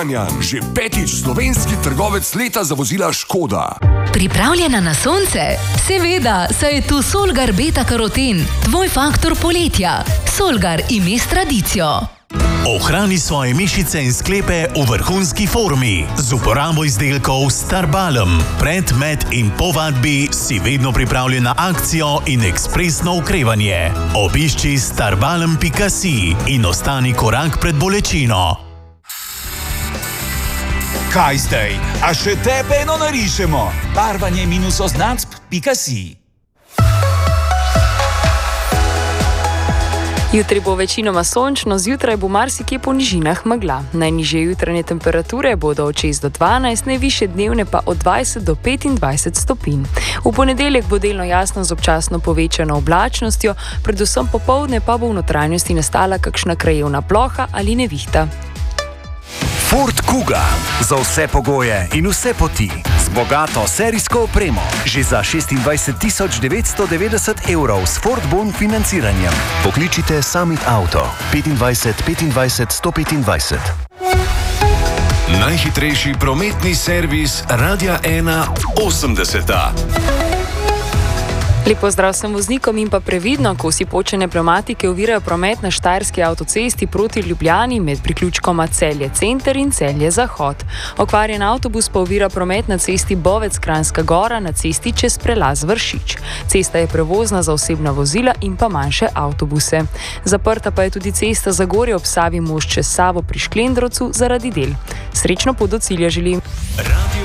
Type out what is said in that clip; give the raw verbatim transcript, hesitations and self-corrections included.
Kranjan, že petič slovenski trgovec leta za vozila Škoda. Pripravljena na sonce? Seveda, saj je tu Solgar Beta Karoten, tvoj faktor poletja. Solgar, ime s tradicijo. Ohrani svoje mišice in sklepe v vrhunski formi z uporabo izdelkov Starbalm. Pred, med in po vadbi si vedno pripravljen na akcijo in ekspresno okrevanje. Obišči starbalm pika si in ostani korak pred bolečino. Kaj zdaj? A še tebe eno narišemo? Barvanje minus označb pika si. Jutri bo večinoma sončno, zjutraj bo marsikje po nižinah megla. Najnižje jutranje temperature bodo od šest do dvanajst, najvišje dnevne pa od dvajset do petindvajset stopinj. V ponedeljek bo delno jasno z občasno povečano oblačnostjo, predvsem popoldne pa bo v notranjosti nastala kakšna krajevna ploha ali nevihta. Ford Kuga. Za vse pogoje in vse poti. Z bogato serijsko opremo. Že za šestindvajset tisoč devetsto devetdeset evrov s Ford Bon financiranjem. Pokličite Summit Auto. petindvajset petindvajset sto petindvajset. Najhitrejši prometni servis Radia ena osemdeseta. Lepo zdrav vsem voznikom in pa previdno, ko vsi počene pnevmatike ovirajo promet na Štajerski avtocesti proti Ljubljani med priključkoma Celje Center in Celje Zahod. Okvarjen avtobus pa ovira promet na cesti Bovec-Kranjska Gora na cesti čez prelaz Vršič. Cesta je prevozna za osebna vozila in pa manjše avtobuse. Zaprta pa je tudi cesta Zagorje ob Savi most čez Savo pri Šklendrovcu zaradi del. Srečno pot do cilja želim.